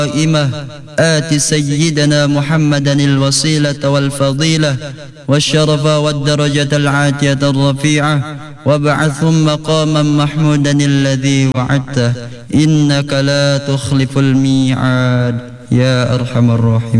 قائمة آت سيدنا محمدا الوسيلة والفضيلة والشرف والدرجة العاتية الرفيعة وابعثه مقاما محمودا الذي وعدته إنك لا تخلف الميعاد يا أرحم الراحمين.